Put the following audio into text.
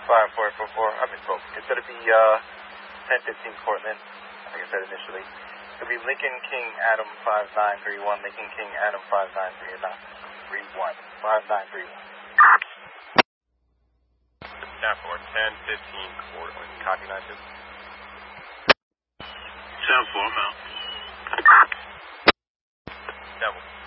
5444. I misspoke. It's going to be 1015 Portland, like I said initially. It'll be Lincoln King Adam 5931. Lincoln King Adam 5931. 5931. Staff for 1015 Portland. Copy 92. 10-4, I'm out. Devil.